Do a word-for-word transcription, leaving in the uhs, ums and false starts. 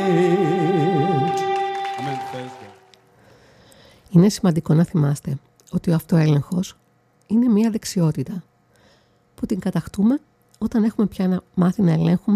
Είναι σημαντικό να θυμάστε ότι ο αυτοέλεγχος είναι μία δεξιότητα που την κατακτούμε όταν έχουμε πια να μάθει να ελέγχουμε